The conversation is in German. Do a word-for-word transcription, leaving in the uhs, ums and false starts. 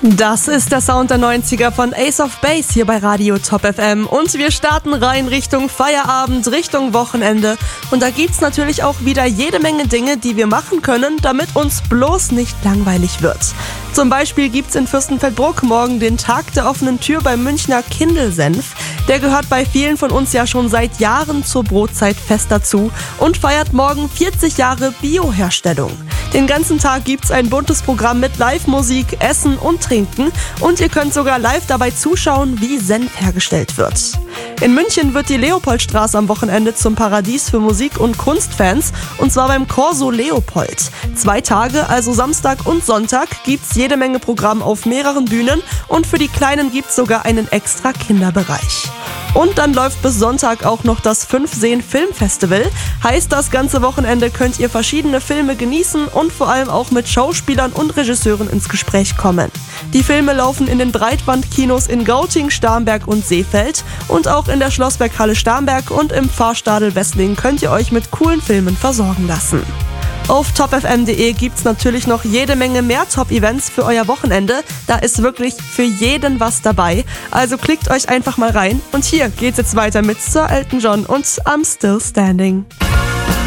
Das ist der Sound der neunziger von Ace of Base hier bei Radio Top F M und wir starten rein Richtung Feierabend, Richtung Wochenende und da gibt's natürlich auch wieder jede Menge Dinge, die wir machen können, damit uns bloß nicht langweilig wird. Zum Beispiel gibt's in Fürstenfeldbruck morgen den Tag der offenen Tür beim Münchner Kindelsenf. Der gehört bei vielen von uns ja schon seit Jahren zur Brotzeit fest dazu und feiert morgen vierzig Jahre Bioherstellung. Den ganzen Tag gibt's ein buntes Programm mit Live-Musik, Essen und Trinken und ihr könnt sogar live dabei zuschauen, wie Senf hergestellt wird. In München wird die Leopoldstraße am Wochenende zum Paradies für Musik- und Kunstfans und zwar beim Corso Leopold. Zwei Tage, also Samstag und Sonntag, gibt's jede Menge Programm auf mehreren Bühnen und für die Kleinen gibt's sogar einen extra Kinderbereich. Und dann läuft bis Sonntag auch noch das Fünfseen Filmfestival. Heißt, das ganze Wochenende könnt ihr verschiedene Filme genießen und vor allem auch mit Schauspielern und Regisseuren ins Gespräch kommen. Die Filme laufen in den Breitbandkinos in Gauting, Starnberg und Seefeld und auch in der Schlossberghalle Starnberg und im Pfarrstadel Wesslingen könnt ihr euch mit coolen Filmen versorgen lassen. Auf top f m punkt d e gibt's natürlich noch jede Menge mehr Top-Events für euer Wochenende. Da ist wirklich für jeden was dabei. Also klickt euch einfach mal rein. Und hier geht's jetzt weiter mit Sir Elton John und I'm Still Standing.